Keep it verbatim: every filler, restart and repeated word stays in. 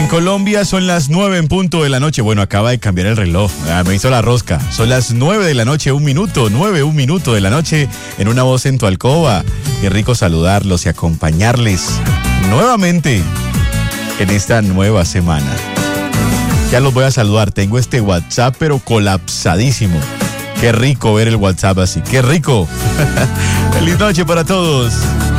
Colombia son las nueve en punto de la noche. Bueno, acaba de cambiar el reloj. Ah, me hizo la rosca. Son las nueve de la noche, un minuto, nueve, un minuto de la noche en Una Voz en tu Alcoba. Qué rico saludarlos y acompañarles nuevamente en esta nueva semana. Ya los voy a saludar. Tengo este WhatsApp, pero colapsadísimo. Qué rico ver el WhatsApp así. Qué rico. Feliz noche para todos.